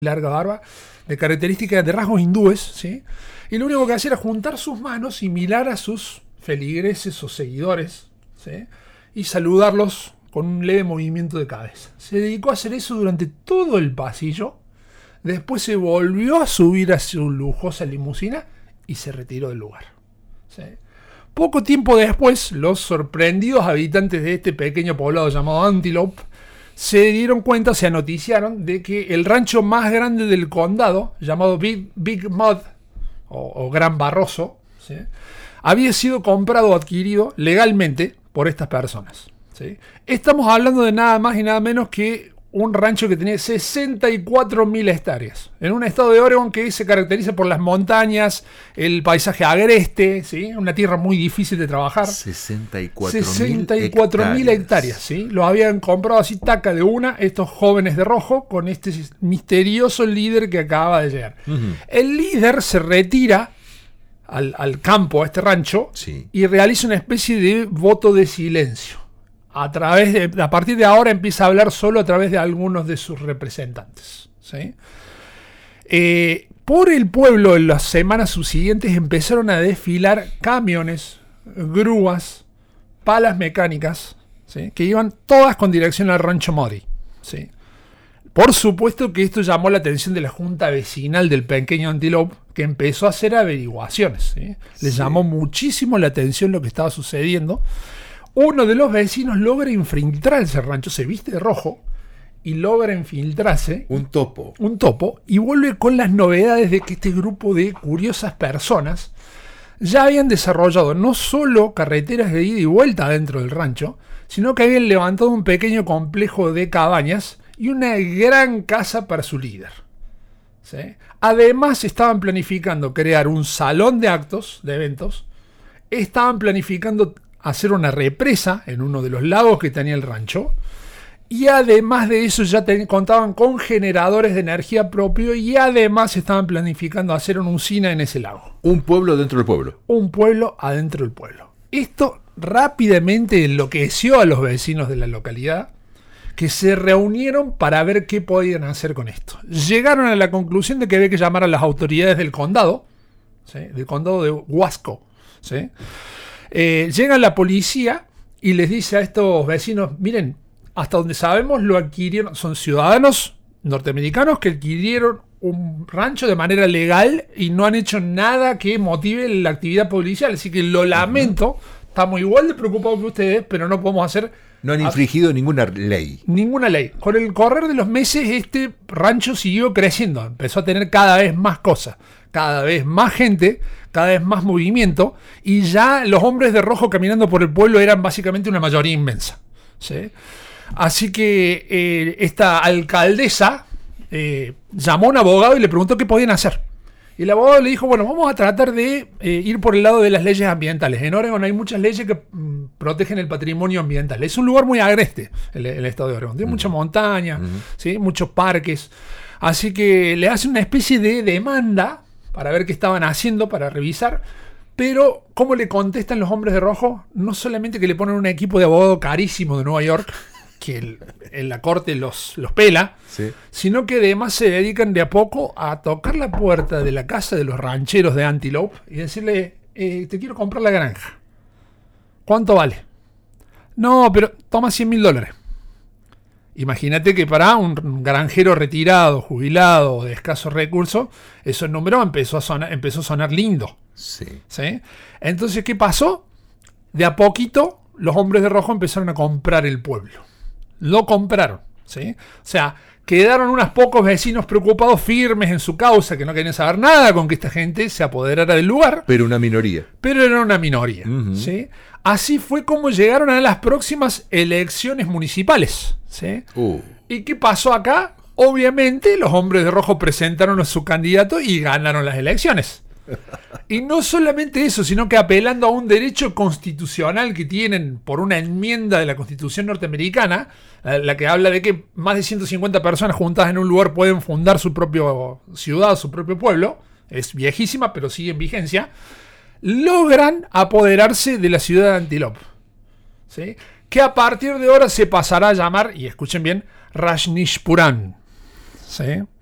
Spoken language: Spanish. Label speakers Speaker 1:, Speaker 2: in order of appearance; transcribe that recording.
Speaker 1: larga barba, de características de rasgos hindúes, ¿sí? Y lo único que hacía era juntar sus manos y mirar a sus feligreses o seguidores, ¿sí? Y saludarlos con un leve movimiento de cabeza. Se dedicó a hacer eso durante todo el pasillo. Después se volvió a subir a su lujosa limusina y se retiró del lugar, ¿sí? Poco tiempo después, los sorprendidos habitantes de este pequeño poblado llamado Antelope se dieron cuenta, se noticiaron de que el rancho más grande del condado, llamado Big Mud o Gran Barroso, ¿sí? Había sido comprado o adquirido legalmente por estas personas, ¿sí? Estamos hablando de nada más y nada menos que un rancho que tenía 64.000 hectáreas, en un estado de Oregon que se caracteriza por las montañas, el paisaje agreste, ¿sí? Una tierra muy difícil de trabajar.
Speaker 2: 64.000
Speaker 1: hectáreas, ¿sí? Lo habían comprado así taca de una estos jóvenes de rojo con este misterioso líder que acaba de llegar. Uh-huh. El líder se retira al campo, a este rancho,
Speaker 2: sí,
Speaker 1: y realiza una especie de voto de silencio. A partir de ahora empieza a hablar solo a través de algunos de sus representantes, ¿sí? Por el pueblo en las semanas subsiguientes empezaron a desfilar camiones, grúas, palas mecánicas, ¿sí? Que iban todas con dirección al rancho Muddy, ¿sí? Por supuesto que esto llamó la atención de la junta vecinal del pequeño Antelope, que empezó a hacer averiguaciones, ¿sí? Les llamó muchísimo la atención lo que estaba sucediendo. Uno de los vecinos logra infiltrarse al rancho, se viste de rojo y logra infiltrarse.
Speaker 2: Un topo,
Speaker 1: y vuelve con las novedades de que este grupo de curiosas personas ya habían desarrollado no solo carreteras de ida y vuelta dentro del rancho, sino que habían levantado un pequeño complejo de cabañas y una gran casa para su líder, ¿sí? Además estaban planificando crear un salón de actos, de eventos, estaban planificando hacer una represa en uno de los lagos que tenía el rancho, y además de eso ya contaban con generadores de energía propio, y además estaban planificando hacer una usina en ese lago.
Speaker 2: Un pueblo dentro del pueblo.
Speaker 1: Un pueblo adentro del pueblo. Esto rápidamente enloqueció a los vecinos de la localidad, que se reunieron para ver qué podían hacer con esto. Llegaron a la conclusión de que había que llamar a las autoridades del condado, ¿sí? Del condado de Wasco, ¿sí? Llega la policía y les dice a estos vecinos: miren, hasta donde sabemos lo adquirieron, son ciudadanos norteamericanos que adquirieron un rancho de manera legal y no han hecho nada que motive la actividad policial, así que lo lamento, estamos igual de preocupados que ustedes, pero no podemos hacer...
Speaker 2: No han infringido ninguna ley.
Speaker 1: Ninguna ley. Con el correr de los meses este rancho siguió creciendo, empezó a tener cada vez más cosas, cada vez más gente, cada vez más movimiento, y ya los hombres de rojo caminando por el pueblo eran básicamente una mayoría inmensa, ¿sí? Así que esta alcaldesa llamó a un abogado y le preguntó qué podían hacer. Y el abogado le dijo: bueno, vamos a tratar de ir por el lado de las leyes ambientales. En Oregon hay muchas leyes que protegen el patrimonio ambiental. Es un lugar muy agreste el estado de Oregon. Tiene mucha montaña, ¿sí? Muchos parques. Así que le hacen una especie de demanda para ver qué estaban haciendo, para revisar. Pero, ¿cómo le contestan los hombres de rojo? No solamente que le ponen un equipo de abogado carísimo de Nueva York, que en la corte los pela,
Speaker 2: sí,
Speaker 1: sino que además se dedican de a poco a tocar la puerta de la casa de los rancheros de Antelope y decirle: te quiero comprar la granja. ¿Cuánto vale? No, pero toma $100,000. Imagínate que para un granjero retirado, jubilado, de escasos recursos, ese número empezó a sonar lindo.
Speaker 2: Sí.
Speaker 1: ¿Sí? Entonces, ¿qué pasó? De a poquito, los hombres de rojo empezaron a comprar el pueblo. Lo compraron, ¿sí? O sea, quedaron unos pocos vecinos preocupados, firmes en su causa, que no querían saber nada con que esta gente se apoderara del lugar.
Speaker 2: Pero una minoría.
Speaker 1: Pero era una minoría, ¿sí? Así fue como llegaron a las próximas elecciones municipales, ¿sí? ¿Y qué pasó acá? Obviamente, los hombres de rojo presentaron a su candidato y ganaron las elecciones. Y no solamente eso, sino que apelando a un derecho constitucional que tienen por una enmienda de la Constitución norteamericana, la que habla de que más de 150 personas juntadas en un lugar pueden fundar su propia ciudad, su propio pueblo. Es viejísima, pero sigue en vigencia. Logran apoderarse de la ciudad de Antelope, ¿sí? Que a partir de ahora se pasará a llamar, y escuchen bien, Rajneeshpuram, ¿sí?